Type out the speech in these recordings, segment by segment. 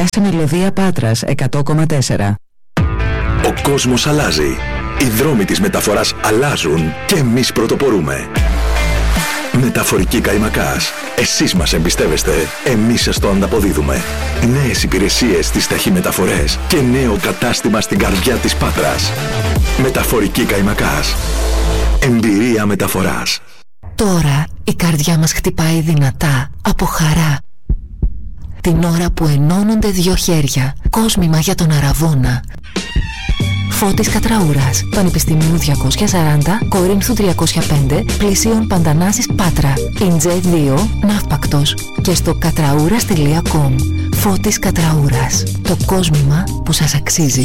σε Μελωδία Πάτρας 100,4. Ο κόσμος αλλάζει. Οι δρόμοι της μεταφοράς αλλάζουν και εμείς πρωτοπορούμε. Μεταφορική Καϊμακάς. Εσείς μας εμπιστεύεστε, εμείς σας το ανταποδίδουμε. Νέες υπηρεσίες στις ταχυμεταφορές και νέο κατάστημα στην καρδιά της Πάτρας. Μεταφορική Καϊμακάς. Εμπειρία μεταφοράς. Τώρα η καρδιά μας χτυπάει δυνατά από χαρά. Την ώρα που ενώνονται δύο χέρια. Κόσμημα για τον Αραβώνα. Φώτης Κατραούρας, Πανεπιστημίου 240, Κορίνθου 305, Πλησίων Παντανάσης Πάτρα, Ιντζέ 2, Ναύπακτος και στο κατραούρας.com. Φώτης Κατραούρας, το κόσμημα που σας αξίζει.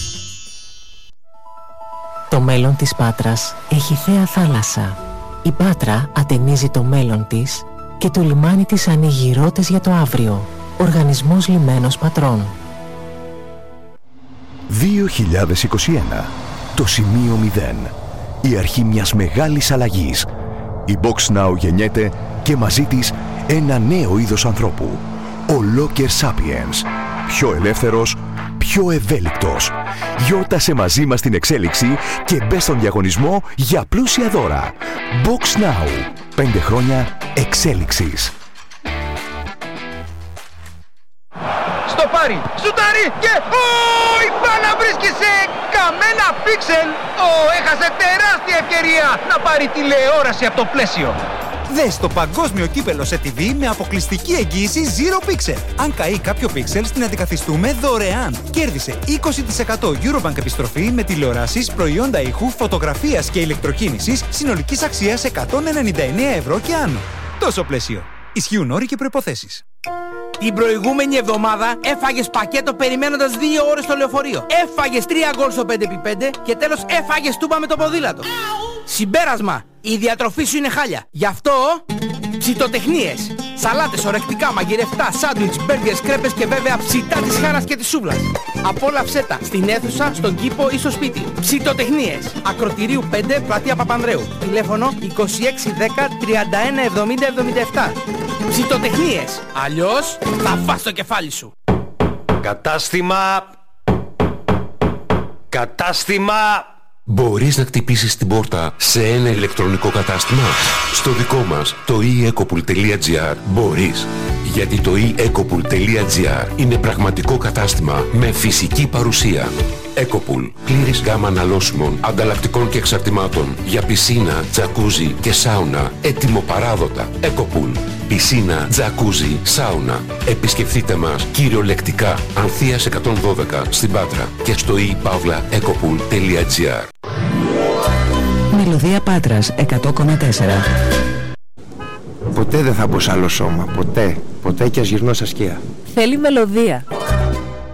Το μέλλον της Πάτρας έχει θέα θάλασσα. Η Πάτρα ατενίζει το μέλλον της και το λιμάνι της ανοίγει ρότες για το αύριο. Οργανισμός Λιμένος Πατρών. 2021. Το σημείο 0. Η αρχή μιας μεγάλης αλλαγής. Η Box Now γεννιέται και μαζί της ένα νέο είδος ανθρώπου. Ο Locker Sapiens. Πιο ελεύθερος, πιο ευέλικτος. Γιόρτασε μαζί μας την εξέλιξη και μπες στον διαγωνισμό για πλούσια δώρα. Box Now. 5 χρόνια εξέλιξης. Στο πάρει, σουτάρει και... η μπάλα βρίσκει σε καμένα πίξελ. Έχασε τεράστια ευκαιρία να πάρει τηλεόραση από το πλαίσιο. Δες το παγκόσμιο κύπελο σε TV με αποκλειστική εγγύηση Zero Pixel. Αν καεί κάποιο πίξελ, την αντικαθιστούμε δωρεάν. Κέρδισε 20% Eurobank επιστροφή με τηλεοράσεις, προϊόντα ήχου, φωτογραφίας και ηλεκτροκίνησης συνολικής αξίας 199 ευρώ και άνω. Τόσο πλαίσιο. Ισχύουν όροι και προϋποθέσεις. Την προηγούμενη εβδομάδα έφαγες πακέτο περιμένοντας 2 ώρες στο λεωφορείο. Έφαγες 3 γκολ στο 5x5 και τέλος έφαγες τούμπα με το ποδήλατο. Συμπέρασμα, η διατροφή σου είναι χάλια. Γι' αυτό ψητοτεχνίες. Σαλάτες, ορεκτικά, μαγειρευτά, σάντουιτς, μπέργκερς, κρέπες και βέβαια ψητά της Χάνας και της Σούβλας. Απόλαυσέ τα στην αίθουσα, στον κήπο ή στο σπίτι. Ψητοτεχνίες. Ακροτηρίου 5, πλατεία Παπανδρέου. Τηλέφωνο 2610 31 70 77. Ψητοτεχνίες. Αλλιώς θα φας το κεφάλι σου. Κατάστημα. Μπορείς να χτυπήσεις την πόρτα σε ένα ηλεκτρονικό κατάστημα? Στο δικό μας, το eEcopool.gr, μπορείς. Γιατί το eEcopool.gr είναι πραγματικό κατάστημα με φυσική παρουσία. Ecopool. Πλήρης γάμα αναλώσιμων, ανταλλακτικών και εξαρτημάτων για πισίνα, τζακούζι και σάουνα. Έτοιμο παράδοτα. Ecopool. Πισίνα, τζακούζι, σάουνα. Επισκεφτείτε μας κυριολεκτικά Ανθείας 112 στην Πάτρα και στο ePavlaEcopool.gr. Μελωδία Πάτρας 100,4. Ποτέ δεν θα μπω σε άλλο σώμα. Ποτέ. Ποτέ κι ας γυρνώ στα σκία. Θέλει μελωδία.